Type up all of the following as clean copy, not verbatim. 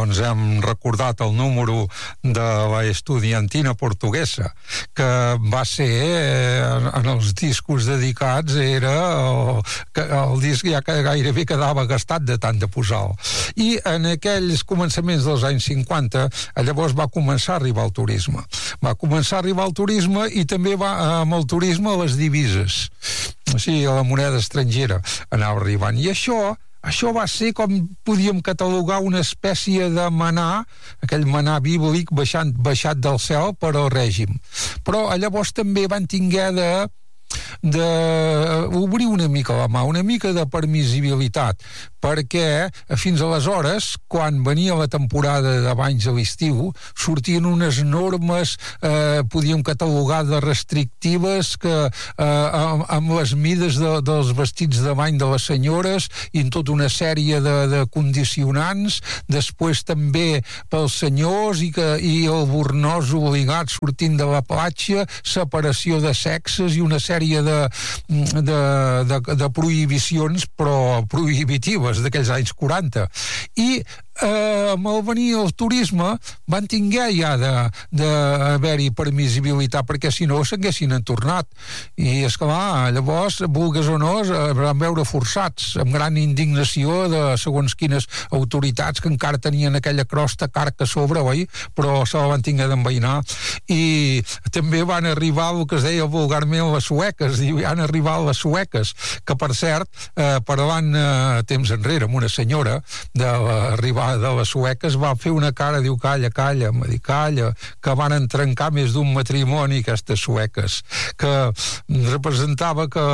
doncs hem recordat el número de la Estudiantina Portuguesa, que va ser en els discos dedicats el disc ja gairebé quedava gastat de tant de posar-lo. I en aquells començaments dels anys 50 llavors va començar a arribar el turisme. I també va amb el turisme a les divises, o sigui, a la moneda estrangera anava arribant. I això va ser com podíem catalogar una espècie de manà, aquell manà bíblic baixat del cel per al règim. Però llavors també van tinguer d'obrir una mica la mà, una mica de permissibilitat, perquè fins aleshores, quan venia la temporada de banys a l'estiu, sortien unes normes, podíem catalogar de restrictives, que amb les mides dels vestits de bany de les senyores i en tota una sèrie de condicionants, després també pels senyors i el bornós obligat sortint de la platja, separació de sexes i una sèrie de prohibicions, però prohibitives d'aquells anys 40. I amb el venir el turisme van tinguer ja d'haver-hi permissibilitat, perquè si no s'haguessin entornat. I esclar, llavors, vulgues o no, van veure forçats, amb gran indignació de segons quines autoritats que encara tenien aquella crosta carca a sobre, oi? Però se la van tinguer d'enveinar. I també van arribar el que es deia vulgarment les sueques, han arribat les sueques, que per cert, parlant temps enrere amb una senyora de l'arribada de les sueques, va fer una cara, diu, calla, em va dir, calla, que van trencar més d'un matrimoni aquestes sueques, que representava que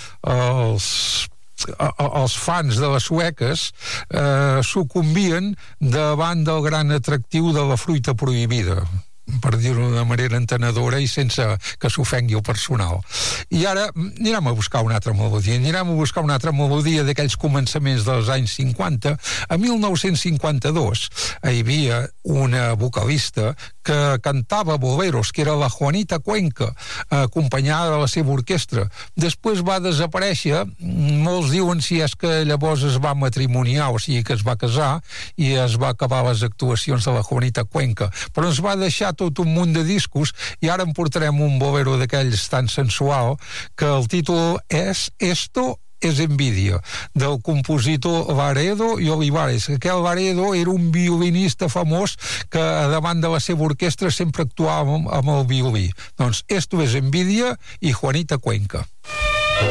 els fans de les sueques sucumbien davant del gran atractiu de la fruita prohibida, per dir-ho de manera entenedora i sense que s'ofengui el personal. I ara anirem a buscar una altra melodia d'aquells començaments dels anys 50. A 1952 hi havia una vocalista que cantava boleros, que era la Juanita Cuenca, acompanyada de la seva orquestra. Després va desaparèixer, molts diuen si és que llavors es va matrimoniar, o sigui que es va casar i es va acabar les actuacions de la Juanita Cuenca, però ens va deixar tot un munt de discos i ara en portarem un bolero d'aquells tan sensual que el títol és Esto es envidia, del compositor Laredo i Olivares. Aquell Laredo era un violinista famós que davant de la seva orquestra sempre actuava amb el violí. Doncs Esto es envidia i Juanita Cuenca.